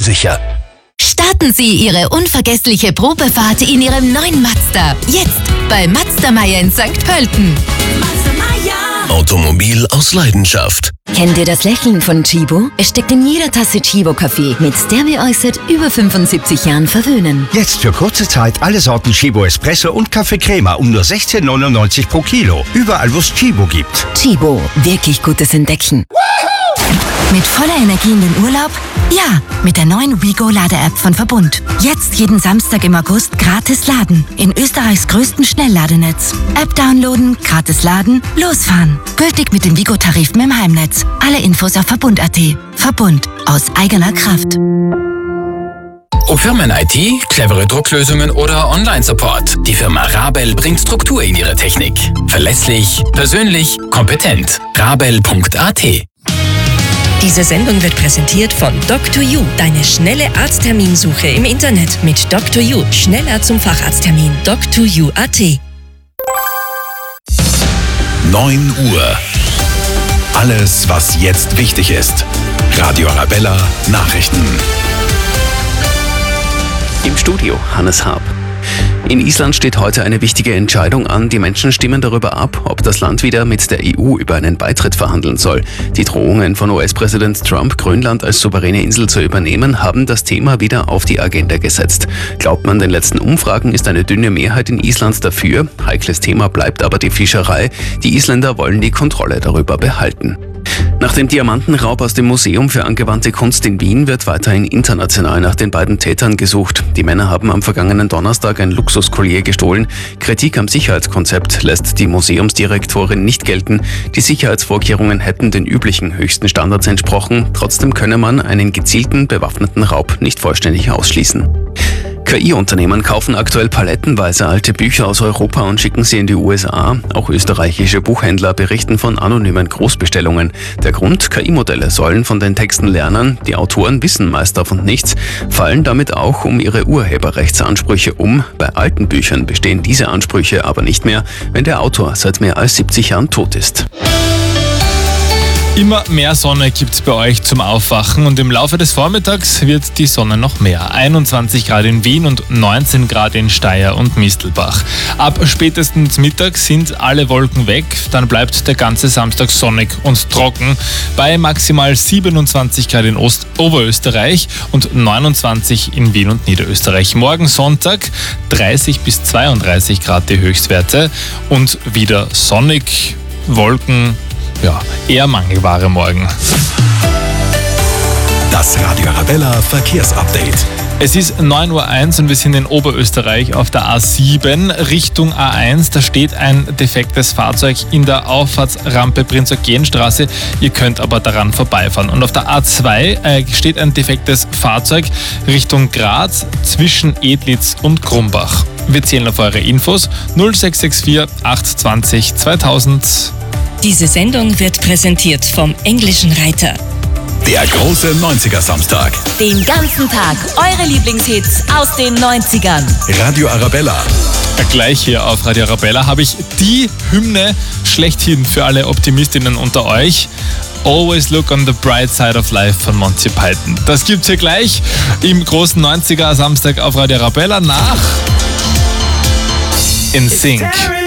sicher. Starten Sie Ihre unvergessliche Probefahrt in Ihrem neuen Mazda. Jetzt bei Mazda Meier in St. Pölten. Mazda Meier. Automobil aus Leidenschaft. Kennt ihr das Lächeln von Chibo? Es steckt in jeder Tasse Chibo-Kaffee. Mit der wir euch seit über 75 Jahren verwöhnen. Jetzt für kurze Zeit alle Sorten Chibo Espresso und Kaffee Crema um nur 16,99 pro Kilo. Überall, wo es Chibo gibt. Chibo, wirklich gutes Entdecken. Mit voller Energie in den Urlaub? Ja, mit der neuen WeGo-Lade-App von Verbund. Jetzt jeden Samstag im August gratis laden. In Österreichs größtem Schnellladenetz. App downloaden, gratis laden, losfahren. Gültig mit den WeGo-Tarifen im Heimnetz. Alle Infos auf Verbund.at. Verbund, aus eigener Kraft. Ob Firmen-IT, clevere Drucklösungen oder Online-Support, die Firma Rabel bringt Struktur in ihre Technik. Verlässlich, persönlich, kompetent. Rabel.at. Diese Sendung wird präsentiert von Doc2U, deine schnelle Arztterminsuche im Internet mit Doc2U. Schneller zum Facharzttermin. Doc2U.at. 9 Uhr. Alles, was jetzt wichtig ist. Radio Arabella Nachrichten. Im Studio Hannes Haab. In Island steht heute eine wichtige Entscheidung an. Die Menschen stimmen darüber ab, ob das Land wieder mit der EU über einen Beitritt verhandeln soll. Die Drohungen von US-Präsident Trump, Grönland als souveräne Insel zu übernehmen, haben das Thema wieder auf die Agenda gesetzt. Glaubt man den letzten Umfragen, ist eine dünne Mehrheit in Island dafür. Heikles Thema bleibt aber die Fischerei. Die Isländer wollen die Kontrolle darüber behalten. Nach dem Diamantenraub aus dem Museum für angewandte Kunst in Wien wird weiterhin international nach den beiden Tätern gesucht. Die Männer haben am vergangenen Donnerstag ein Luxuskollier gestohlen. Kritik am Sicherheitskonzept lässt die Museumsdirektorin nicht gelten. Die Sicherheitsvorkehrungen hätten den üblichen höchsten Standards entsprochen. Trotzdem könne man einen gezielten, bewaffneten Raub nicht vollständig ausschließen. KI-Unternehmen kaufen aktuell palettenweise alte Bücher aus Europa und schicken sie in die USA. Auch österreichische Buchhändler berichten von anonymen Großbestellungen. Der Grund: KI-Modelle sollen von den Texten lernen. Die Autoren wissen meist davon nichts, fallen damit auch um ihre Urheberrechtsansprüche um. Bei alten Büchern bestehen diese Ansprüche aber nicht mehr, wenn der Autor seit mehr als 70 Jahren tot ist. Immer mehr Sonne gibt's bei euch zum Aufwachen und im Laufe des Vormittags wird die Sonne noch mehr. 21 Grad in Wien und 19 Grad in Steyr und Mistelbach. Ab spätestens Mittag sind alle Wolken weg, dann bleibt der ganze Samstag sonnig und trocken bei maximal 27 Grad in Oberösterreich und 29 in Wien und Niederösterreich. Morgen Sonntag 30 bis 32 Grad die Höchstwerte und wieder sonnig, Wolken. Ja, eher Mangelware morgen. Das Radio Arabella Verkehrsupdate. Es ist 9:01 Uhr und wir sind in Oberösterreich auf der A7 Richtung A1. Da steht ein defektes Fahrzeug in der Auffahrtsrampe Prinz-Eugen-Straße. Ihr könnt aber daran vorbeifahren. Und auf der A2 steht ein defektes Fahrzeug Richtung Graz zwischen Edlitz und Grumbach. Wir zählen auf eure Infos 0664 820 2000. Diese Sendung wird präsentiert vom Englischen Reiter. Der große 90er Samstag. Den ganzen Tag eure Lieblingshits aus den 90ern. Radio Arabella. Gleich hier auf Radio Arabella habe ich die Hymne schlechthin für alle Optimistinnen unter euch. Always Look on the Bright Side of Life von Monty Python. Das gibt's hier gleich im großen 90er Samstag auf Radio Arabella nach In Sync.